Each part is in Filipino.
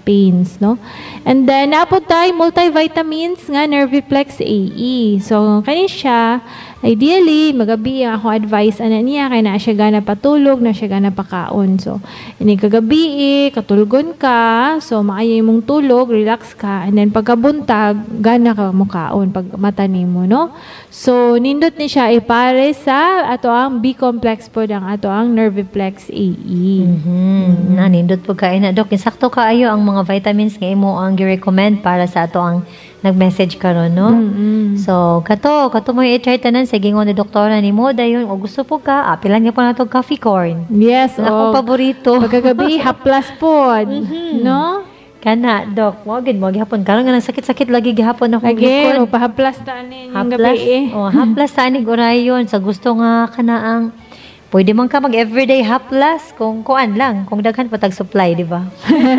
pains, no? And then, napod tayo multivitamins nga Nerviplex AE. So, kanin siya, ideally, magabi ang ako advice niya, kaya na siya gana patulog, na siya gana pakaon. So, ini kagabi, katulgon ka, so maayay mong tulog, relax ka, and then pagkabuntag, gana ka mukaon, pag matani mo, no? So, nindot ni siya ipare sa ato ang B-complex po ang ato ang Nerviplex AE. Nindot po kayo na, Dok. Insakto kaayo ang mga vitamins nga imo ang gi-recommend para sa ato ang nag-message karon, no? So, kato mo i-try tanan sa gingon ni doktora ni mo dayon o gusto po ka, apilan niya po na to coffee corn. Yes, ang akong paborito. Pagkagabi, haplas pod, no? Kana, Dok, mo gihapon karon nga nang sakit-sakit lagi gihapon ako Again, pahaplas taanin yung gabi haplas taanig orayon sa gusto nga kanaang pwede man ka mag-everyday haplas kung kuan lang, kung daghan pa tag-supply, di ba?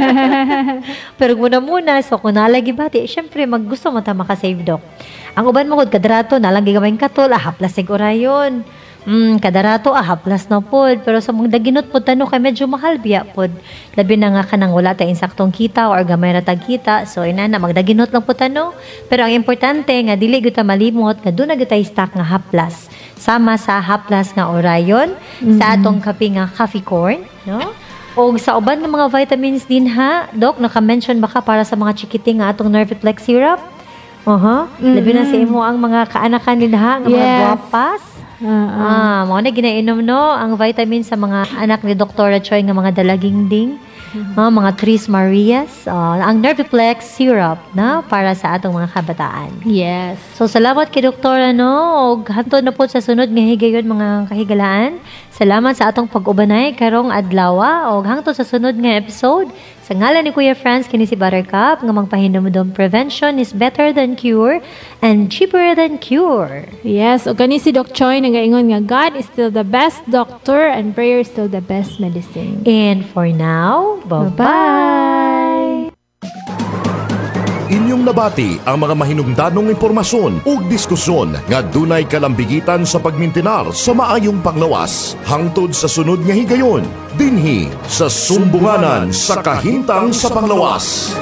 Pero muna, so kung nalagi bati, syempre, gusto mo ta makasave, Dok. Ang uban mo, kadarato, nalang gigamay katol, haplas sig orayon. Kadarato, haplas na pod. Pero sa mga daginot pod, tano kay medyo mahal biya pod. Labi na nga ka nang wala tayong insaktong kita or gamay na tagkita. So, inana, magdaginot lang pod, tano. Pero ang importante, nga dili gyud ta malimot, nga doon na gyud tayo stock nga haplas. Sama sa haplas nga orayon, sa atong kape nga coffee corn, no? O sa uban ng mga vitamins din ha, Dok, naka-mention ba ka para sa mga chikiting nga atong Nerviplex syrup? Labi na sa imo ang mga kaanakan nila ha, nga mga guwapas. Mga na ginainom, no, ang vitamins sa mga anak ni Dr. Choi nga mga dalagingding. Mga Tris Marias, ang Nerviplex syrup na para sa atong mga kabataan. Yes. So salamat kay Doktora, no, og hantod na po sa sunod nga higayon mga kahigalaan. Salamat sa atong pag-ubanay karong adlaw og hangtod sa sunod nga episode. Sa ngalan ni Kuya Franz kini si Buttercup nga magpahinumdum prevention is better than cure and cheaper than cure. Yes, o kani si Doc Choi nagaingon nga God is still the best doctor and prayer is still the best medicine. And for now, bye-bye! Inyong nabati ang mga mahinungdanong impormasyon ug diskusyon nga dunay kalambigitan sa pagmintinar sa maayong panglawas hangtod sa sunod nga higayon dinhi sa Sumbunganan sa Kahintang sa Panglawas.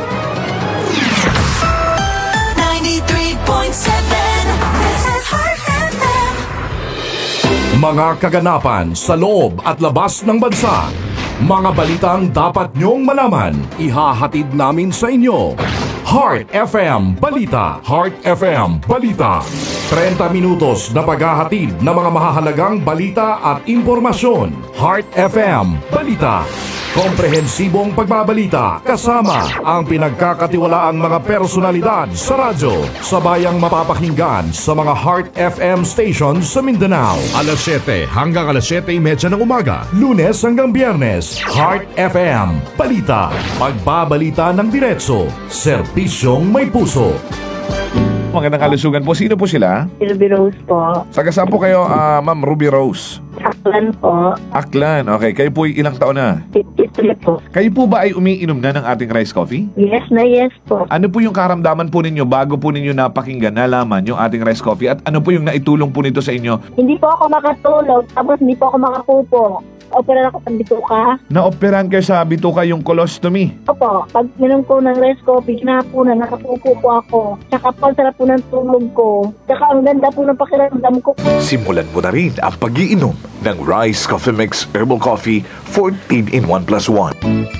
93.7 This is Heart FM. Mga kaganapan sa loob at labas ng bansa. Mga balitang dapat nyong malaman, ihahatid namin sa inyo. Heart FM Balita. Heart FM Balita. 30 minutos na paghahatid ng mga mahahalagang balita at impormasyon. Heart FM Balita. Komprehensibong pagbabalita kasama ang pinagkakatiwalaang mga personalidad sa radyo. Sabayang mapapakinggan sa mga Heart FM stations sa Mindanao. Alas 7 hanggang alas 7:30 ng umaga. Lunes hanggang Biyernes. Heart FM Balita. Pagbabalita ng diretso. Serbisyong may puso. Magandang kalusugan po. Sino po sila? Ruby Rose po. Taga saan po kayo, Ma'am Ruby Rose? Aklan po. Aklan. Okay. Kayo po ilang taon na? 53 po. Kayo po ba ay umiinom na ng ating rice coffee? Yes na yes po. Ano po yung karamdaman po ninyo bago po ninyo napakinggan, nalaman yung ating rice coffee? At ano po yung naitulong po nito sa inyo? Hindi po ako makatulog, tapos hindi po ako makapupo. Opera ako sa bituka. Naoperahan kayo sa bituka yung colostomy. Opo, pag minom ko ng rice coffee, kinapunan, nakapupo po ako. Tsaka po, sarap po ng tulog ko. Tsaka ang ganda po ng pakiramdam ko. Simulan mo na rin ang pag-iinom ng Rice Coffee Mix Herbal Coffee 14 in 1 plus 1.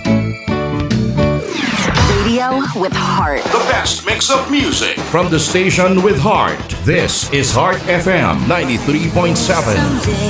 Radio with heart. The best mix of music from the station with heart. This is Heart FM 93.7. Someday